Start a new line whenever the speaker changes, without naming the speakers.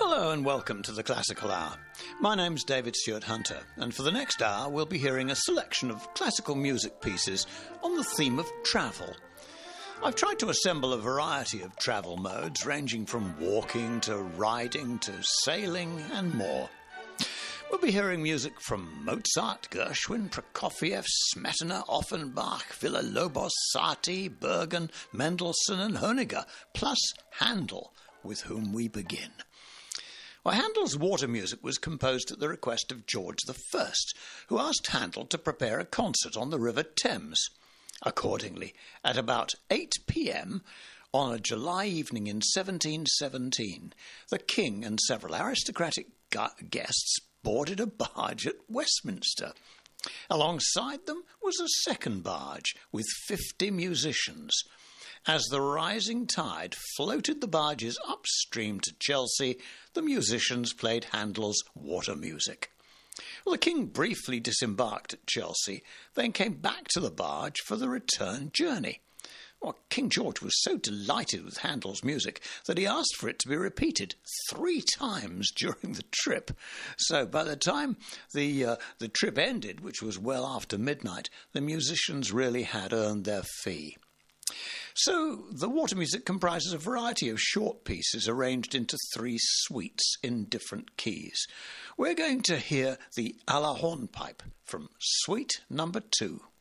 Hello and welcome to the Classical Hour. My name's David Stewart Hunter, and for the next hour we'll be hearing a selection of classical music pieces on the theme of travel. I've tried to assemble a variety of travel modes ranging from walking to riding to sailing and more. We'll be hearing music from Mozart, Gershwin, Prokofiev, Smetana, Offenbach, Villa-Lobos, Satie, Bergen, Mendelssohn and Honecker, plus Handel, with whom we begin. Well, Handel's water music was composed at the request of George I, who asked Handel to prepare a concert on the River Thames. Accordingly, at about 8 p.m. on a July evening in 1717, the King and several aristocratic guests boarded a barge at Westminster. Alongside them was a second barge with 50 musicians. As the rising tide floated the barges upstream to Chelsea, the musicians played Handel's water music. Well, the King briefly disembarked at Chelsea, then came back to the barge for the return journey. Well, King George was so delighted with Handel's music that he asked for it to be repeated 3 times during the trip. So by the time the trip ended, which was well after midnight, the musicians really had earned their fee. So the water music comprises a variety of short pieces arranged into 3 suites in different keys. We're going to hear the À la Hornpipe from Suite number 2.